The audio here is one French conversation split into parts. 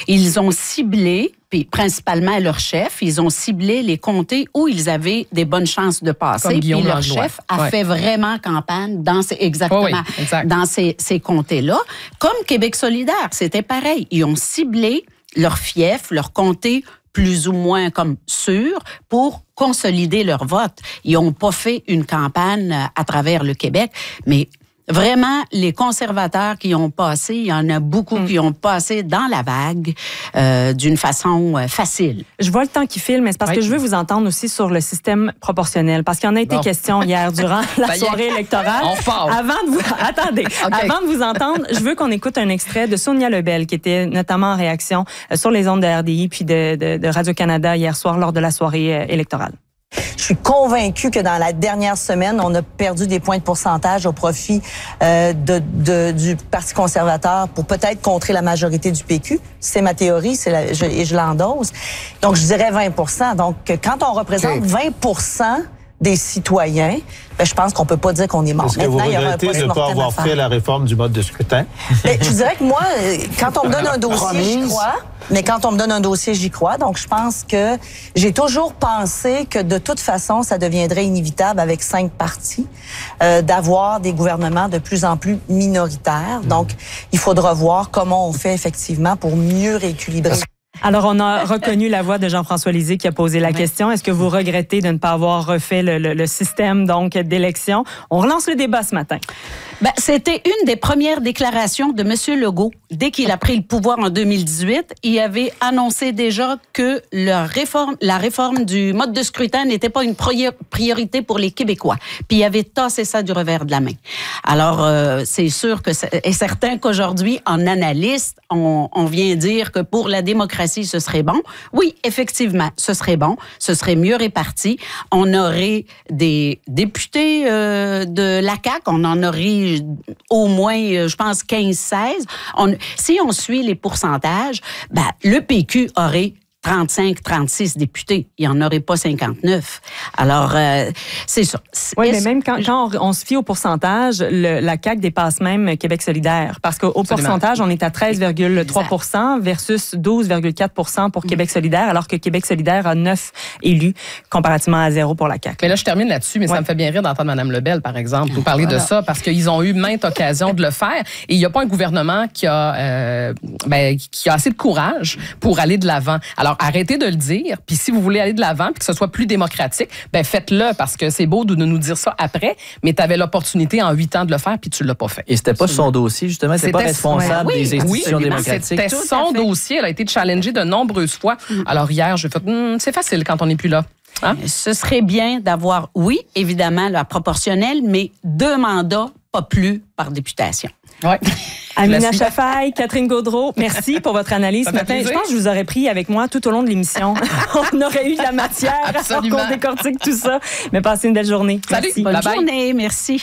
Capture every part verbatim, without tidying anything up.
Ils ont ciblé, puis principalement leur chef, ils ont ciblé les comtés où ils avaient des bonnes chances de passer. Puis leur chef a ouais. fait vraiment campagne dans ces, exactement, oh oui, exact. dans ces, ces comtés-là. Comme Québec solidaire, c'était pareil. Ils ont ciblé leur fief, leur comté plus ou moins comme sûr pour consolider leur vote. Ils n'ont pas fait une campagne à travers le Québec, mais vraiment, les conservateurs qui ont passé, il y en a beaucoup mm. qui ont passé dans la vague euh, d'une façon euh, facile. Je vois le temps qui file, mais c'est parce oui. que je veux vous entendre aussi sur le système proportionnel, parce qu'il y en a été bon. question hier durant la soirée électorale. On repart. Avant de vous, attendez, okay. avant de vous entendre, je veux qu'on écoute un extrait de Sonia Lebel, qui était notamment en réaction sur les ondes de R D I puis de, de, de Radio-Canada hier soir lors de la soirée électorale. Je suis convaincue que dans la dernière semaine, on a perdu des points de pourcentage au profit euh, de, de, du Parti conservateur pour peut-être contrer la majorité du P Q. C'est ma théorie, c'est la, je, et je l'endosse. Donc, je dirais vingt pour cent. Donc, quand on représente okay. vingt pour cent des citoyens, ben, je pense qu'on peut pas dire qu'on est mort. Est-ce que vous regrettez de ne pas avoir fait la réforme du mode de scrutin? Ben, je dirais que moi, quand on me donne un dossier, j'y crois. Mais quand on me donne un dossier, j'y crois. Donc, je pense que j'ai toujours pensé que de toute façon, ça deviendrait inévitable avec cinq partis euh, d'avoir des gouvernements de plus en plus minoritaires. Mmh. Donc, il faudra voir comment on fait effectivement pour mieux rééquilibrer. Alors, on a reconnu la voix de Jean-François Lisée qui a posé la question. Est-ce que vous regrettez de ne pas avoir refait le, le, le système donc d'élection? On relance le débat ce matin. Ben, c'était une des premières déclarations de M. Legault. Dès qu'il a pris le pouvoir en deux mille dix-huit, il avait annoncé déjà que la réforme, la réforme du mode de scrutin n'était pas une priorité pour les Québécois. Puis il avait tassé ça du revers de la main. Alors, euh, c'est sûr que c'est et certain qu'aujourd'hui, en analyste, on, on vient dire que pour la démocratie, ce serait bon. Oui, effectivement, ce serait bon. Ce serait mieux réparti. On aurait des députés euh, de l'A C A Q. On en aurait au moins, je pense, quinze seize. On, si on suit les pourcentages, ben, le P Q aurait trente-cinq trente-six députés. Il n'y en aurait pas cinquante-neuf. Alors, euh, c'est ça. Oui, mais même quand, quand on, on se fie au pourcentage, le, la C A Q dépasse même Québec solidaire. Parce qu'au Absolument. pourcentage, on est à treize virgule trois pour cent versus douze virgule quatre pour cent pour Québec solidaire, alors que Québec solidaire a neuf élus comparativement à zéro pour la C A Q. Mais là, je termine là-dessus, mais ouais. ça me fait bien rire d'entendre Mme Lebel, par exemple, nous parler voilà. de ça, parce qu'ils ont eu maintes occasions de le faire. Et il n'y a pas un gouvernement qui a, euh, ben, qui a assez de courage pour aller de l'avant. Alors, arrêtez de le dire, puis si vous voulez aller de l'avant, puis que ce soit plus démocratique, ben faites-le, parce que c'est beau de nous dire ça après, mais tu avais l'opportunité en huit ans de le faire, puis tu l'as pas fait. Et c'était pas son dossier, justement, c'était pas responsable ouais, oui, des institutions oui, démocratiques. C'était son dossier, elle a été challengée de nombreuses fois. Mm. Alors hier, je fais, mm, c'est facile quand on n'est plus là. Hein? Ce serait bien d'avoir, oui, évidemment, la proportionnelle, mais deux mandats, pas plus par députation. Ouais. Amina Chafaï, Catherine Gaudreault, merci pour votre analyse ce matin. Je pense que je vous aurais pris avec moi tout au long de l'émission. On aurait eu de la matière pour qu'on décortique tout ça. Mais passez une belle journée. Salut, merci. Bonne bye journée, bye. Merci.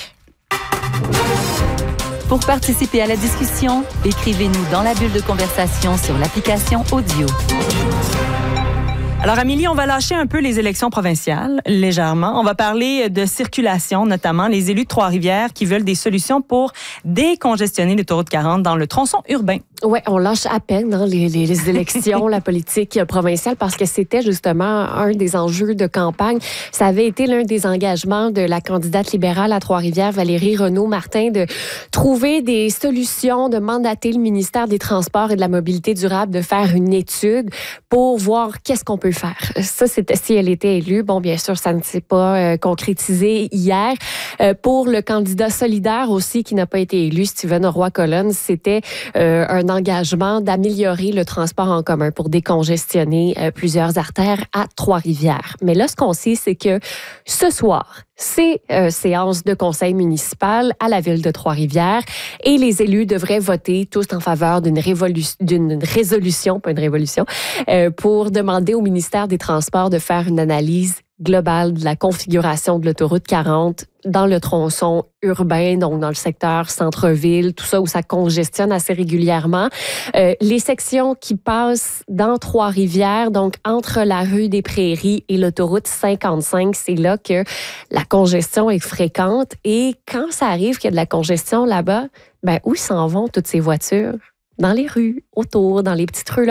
Pour participer à la discussion, écrivez-nous dans la bulle de conversation sur l'application Audio. Alors, Amélie, on va lâcher un peu les élections provinciales, légèrement. On va parler de circulation, notamment les élus de Trois-Rivières qui veulent des solutions pour décongestionner l'autoroute quarante dans le tronçon urbain. Oui, on lâche à peine hein, les, les, les élections, la politique provinciale, parce que c'était justement un des enjeux de campagne. Ça avait été l'un des engagements de la candidate libérale à Trois-Rivières, Valérie Renaud-Martin, de trouver des solutions, de mandater le ministère des Transports et de la Mobilité durable de faire une étude pour voir qu'est-ce qu'on peut faire. Ça, c'était si elle était élue. Bon, bien sûr, ça ne s'est pas euh, concrétisé hier. Euh, pour le candidat solidaire aussi, qui n'a pas été élu, Stephen Roy-Colonne, c'était euh, un engagement d'améliorer le transport en commun pour décongestionner euh, plusieurs artères à Trois-Rivières. Mais là, ce qu'on sait, c'est que ce soir, c'est euh, séance de conseil municipal à la ville de Trois-Rivières et les élus devraient voter tous en faveur d'une, révolu- d'une résolution, pas une révolution, euh, pour demander au ministère des Transports de faire une analyse globale de la configuration de l'autoroute quarante dans le tronçon urbain, donc dans le secteur centre-ville, tout ça où ça congestionne assez régulièrement. Euh, les sections qui passent dans Trois-Rivières, donc entre la rue des Prairies et l'autoroute cinquante-cinq, c'est là que la congestion est fréquente. Et quand ça arrive qu'il y a de la congestion là-bas, ben où s'en vont toutes ces voitures? Dans les rues, autour, dans les petites rues là.